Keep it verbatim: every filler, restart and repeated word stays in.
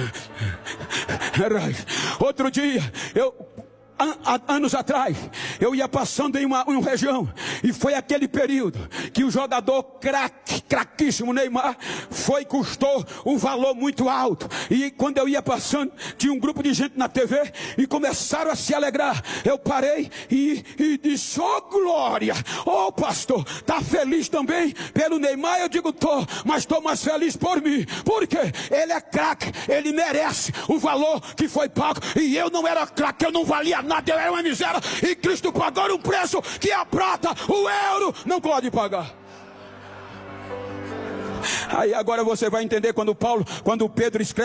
Outro dia, eu... anos atrás, eu ia passando em uma, uma região, e foi aquele período que o jogador craque, craquíssimo Neymar, foi, custou um valor muito alto, e quando eu ia passando, tinha um grupo de gente na T V, e começaram a se alegrar. Eu parei e, e disse: ô glória, ô pastor, tá feliz também pelo Neymar? Eu digo: tô, mas tô mais feliz por mim, porque ele é craque, ele merece o valor que foi pago, e eu não era craque, eu não valia nada. Nada, eu era uma miséria, e Cristo pagou um preço que a prata, o euro não pode pagar. Aí agora você vai entender quando Paulo, quando Pedro escreve